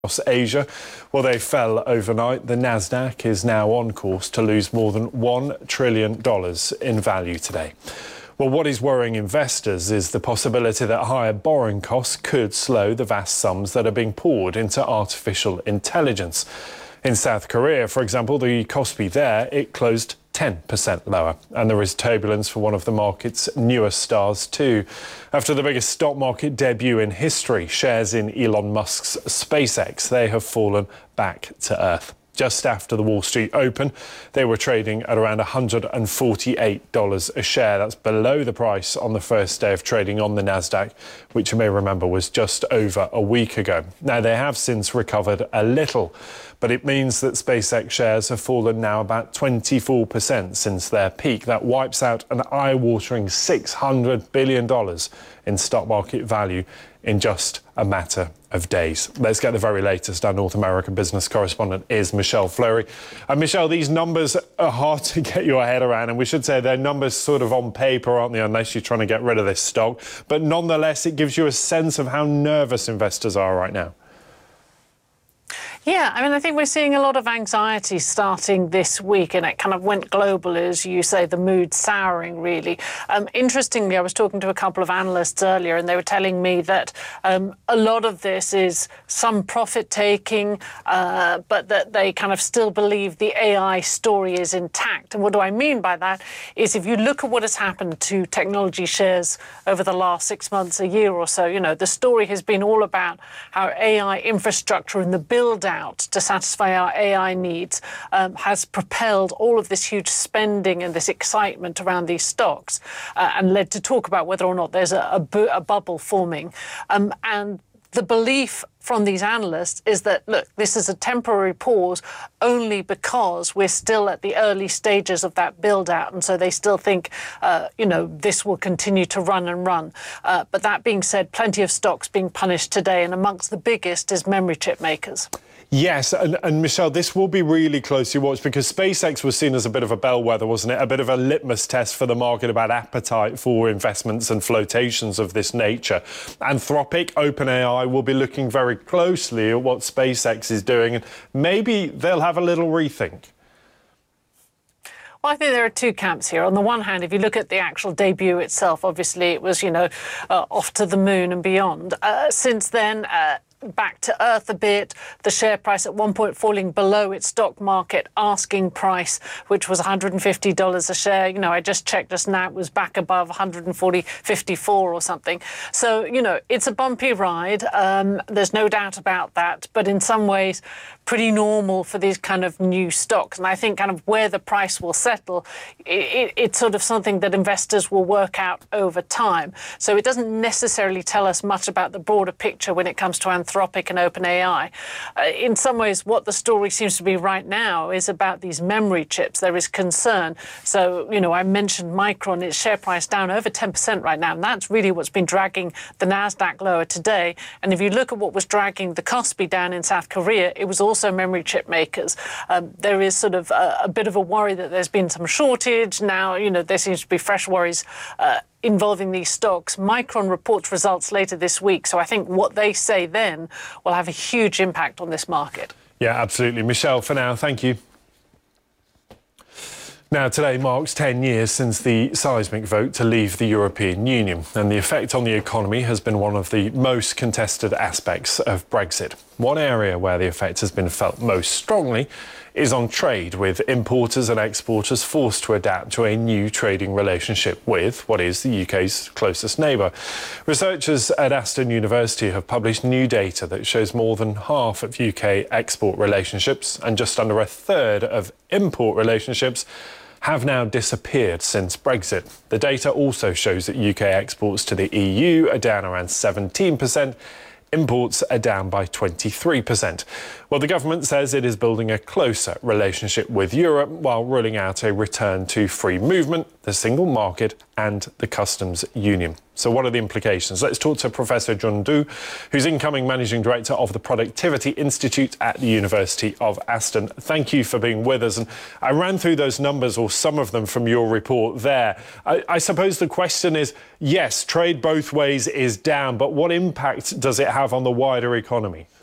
Across Asia, well, they fell overnight. The Nasdaq is now on course to lose more than $1 trillion in value today. Well, what is worrying investors is the possibility that higher borrowing costs could slow the vast sums that are being poured into artificial intelligence. In South Korea, for example, the Kospi there, it closed 10% lower. And there is turbulence for one of the market's newest stars too. After the biggest stock market debut in history, shares in Elon Musk's SpaceX, they have fallen back to earth. Just after the Wall Street Open, they were trading at around $148 a share. That's below the price on the first day of trading on the Nasdaq, which you may remember was just over a week ago. Now, they have since recovered a little, but it means that SpaceX shares have fallen now about 24% since their peak. That wipes out an eye-watering $600 billion in stock market value in just a matter of days. Let's get the very latest. Our North American business correspondent is Michelle Fleury. And Michelle, these numbers are hard to get your head around, and we should say they're numbers sort of on paper, aren't they, unless you're trying to get rid of this stock. But nonetheless, it gives you a sense of how nervous investors are right now. Yeah, I mean, I think we're seeing a lot of anxiety starting this week, and it kind of went global, as you say, the mood souring, really. Interestingly, I was talking to a couple of analysts earlier, and they were telling me that a lot of this is some profit-taking, but that they kind of still believe the AI story is intact. And what do I mean by that is if you look at what has happened to technology shares over the last 6 months, a year or so, you know, the story has been all about how AI infrastructure and the build-out to satisfy our AI needs has propelled all of this huge spending and this excitement around these stocks and led to talk about whether or not there's a bubble forming. And the belief from these analysts is that, look, this is a temporary pause only because we're still at the early stages of that build-out. And so they still think, you know, this will continue to run and run. But that being said, plenty of stocks being punished today. And amongst the biggest is memory chip makers. Yes, and Michelle, this will be really closely watched because SpaceX was seen as a bit of a bellwether, wasn't it? A bit of a litmus test for the market about appetite for investments and flotations of this nature. Anthropic, OpenAI will be looking very closely at what SpaceX is doing, and maybe they'll have a little rethink. Well, I think there are two camps here. On the one hand, if you look at the actual debut itself, obviously it was, you know, off to the moon and beyond. Since then, back to earth a bit, the share price at one point falling below its stock market asking price, which was $150 a share. You know, I just checked just now, it was back above 140.54 or something. So, you know, it's a bumpy ride. There's no doubt about that. But in some ways, pretty normal for these kind of new stocks. And I think kind of where the price will settle, it's sort of something that investors will work out over time. So it doesn't necessarily tell us much about the broader picture when it comes to Anthropic and OpenAI. In some ways, what the story seems to be right now is about these memory chips. There is concern. So, you know, I mentioned Micron, its share price down over 10% right now. And that's really what's been dragging the Nasdaq lower today. And if you look at what was dragging the Kospi down in South Korea, it was also memory chip makers. There is sort of a bit of a worry that there's been some shortage. Now, you know, there seems to be fresh worries involving these stocks. Micron reports results later this week, so I think what they say then will have a huge impact on this market. Yeah, absolutely. Michelle, for now, thank you. Now, today marks 10 years since the seismic vote to leave the European Union, and the effect on the economy has been one of the most contested aspects of Brexit. One area where the effect has been felt most strongly is on trade, with importers and exporters forced to adapt to a new trading relationship with what is the UK's closest neighbour. Researchers at Aston University have published new data that shows more than half of UK export relationships and just under a third of import relationships have now disappeared since Brexit. The data also shows that UK exports to the EU are down around 17%. Imports are down by 23%. Well, the government says it is building a closer relationship with Europe while ruling out a return to free movement, the single market and the customs union. So what are the implications? Let's talk to Professor Jun Du, who's incoming Managing Director of the Productivity Institute at the University of Aston. Thank you for being with us. And I ran through those numbers, or some of them, from your report there. I suppose the question is, yes, trade both ways is down, but what impact does it have on the wider economy?